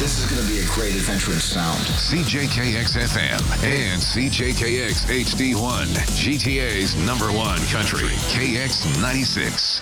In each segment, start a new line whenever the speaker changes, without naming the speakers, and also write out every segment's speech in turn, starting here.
This is going to be a great adventure in sound.
CJKX-FM and CJKX HD1, GTA's #1 country, KX96.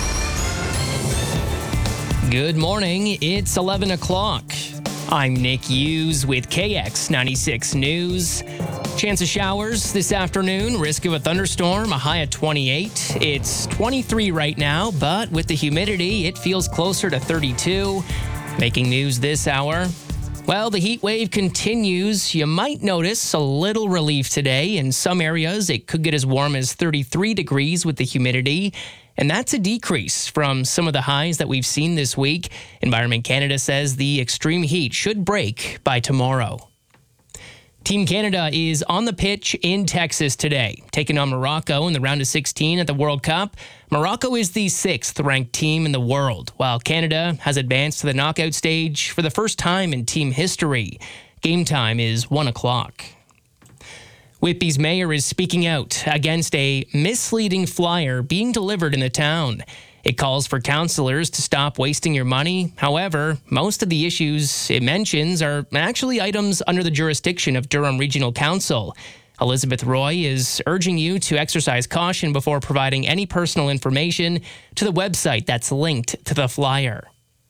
Good morning. It's 11 o'clock. I'm Nick Hughes with KX96 News. Chance of showers this afternoon. Risk of a thunderstorm, a high of 28. It's 23 right now, but with the humidity, it feels closer to 32. Making news this hour. Well, the heat wave continues. You might notice a little relief today. In some areas, it could get as warm as 33 degrees with the humidity. And that's a decrease from some of the highs that we've seen this week. Environment Canada says the extreme heat should break by tomorrow. Team Canada is on the pitch in Texas today, taking on Morocco in the round of 16 at the World Cup. Morocco is the 6th-ranked team in the world, while Canada has advanced to the knockout stage for the first time in team history. Game time is 1 o'clock. Whitby's mayor is speaking out against a misleading flyer being delivered in the town. It calls for councillors to stop wasting your money. However, most of the issues it mentions are actually items under the jurisdiction of Durham Regional Council. Elizabeth Roy is urging you to exercise caution before providing any personal information to the website that's linked to the flyer.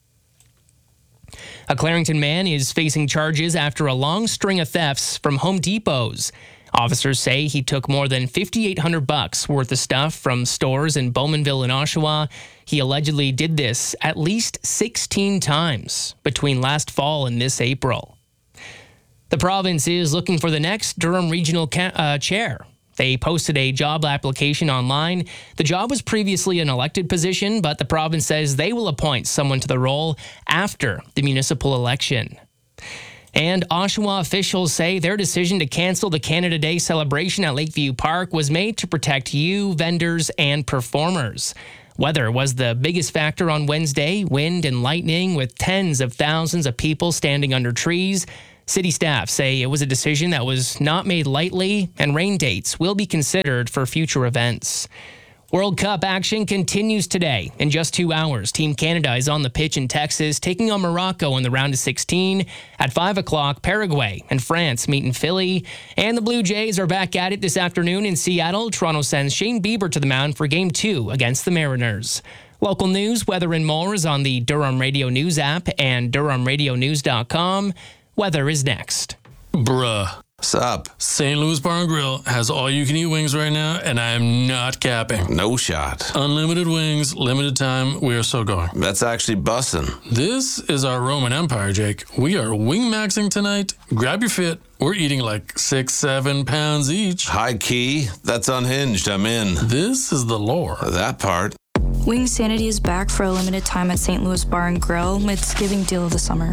A Clarington man is facing charges after a long string of thefts from Home Depots. Officers say he took more than $5,800 worth of stuff from stores in Bowmanville and Oshawa. He allegedly did this at least 16 times between last fall and this April. The province is looking for the next Durham Regional chair. They posted a job application online. The job was previously an elected position, but the province says they will appoint someone to the role after the municipal election. And Oshawa officials say their decision to cancel the Canada Day celebration at Lakeview Park was made to protect you, vendors, and performers. Weather was the biggest factor on Wednesday, wind and lightning with tens of thousands of people standing under trees. City staff say it was a decision that was not made lightly, and rain dates will be considered for future events. World Cup action continues today. In just 2 hours, Team Canada is on the pitch in Texas, taking on Morocco in the round of 16. At 5 o'clock, Paraguay and France meet in Philly. And the Blue Jays are back at it this afternoon in Seattle. Toronto sends Shane Bieber to the mound for Game 2 against the Mariners. Local news, weather, and more is on the Durham Radio News app and DurhamRadioNews.com. Weather is next.
Bruh.
What's up?
St. Louis Bar and Grill has all-you-can-eat wings right now, and I am not capping.
No shot.
Unlimited wings, limited time, we are so going.
That's actually bussin'.
This is our Roman Empire, Jake. We are wing-maxing tonight. Grab your fit. We're eating like 6-7 pounds each.
High key. That's unhinged. I'm in.
This is the lore.
That part.
Wing Sanity is back for a limited time at St. Louis Bar and Grill. It's giving deal of the summer.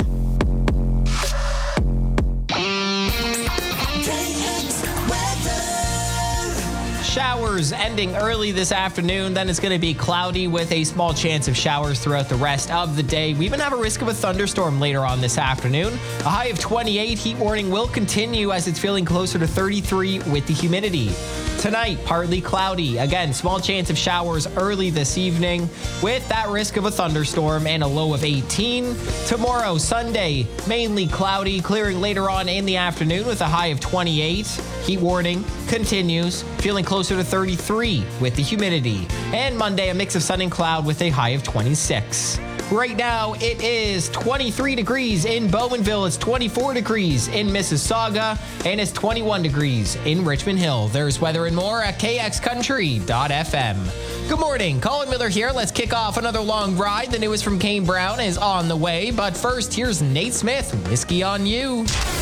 Showers ending early this afternoon. Then it's going to be cloudy with a small chance of showers throughout the rest of the day. We even have a risk of a thunderstorm later on this afternoon. A high of 28. Heat warning will continue as it's feeling closer to 33 with the humidity. Tonight, partly cloudy. Again, small chance of showers early this evening with that risk of a thunderstorm and a low of 18. Tomorrow, Sunday, mainly cloudy, clearing later on in the afternoon with a high of 28. Heat warning continues, feeling closer to 33 with the humidity. And Monday, a mix of sun and cloud with a high of 26. Right now, it is 23 degrees in Bowmanville. It's 24 degrees in Mississauga. And it's 21 degrees in Richmond Hill. There's weather and more at kxcountry.fm. Good morning. Colin Miller here. Let's kick off another long ride. The newest from Kane Brown is on the way. But first, here's Nate Smith, Whiskey on You.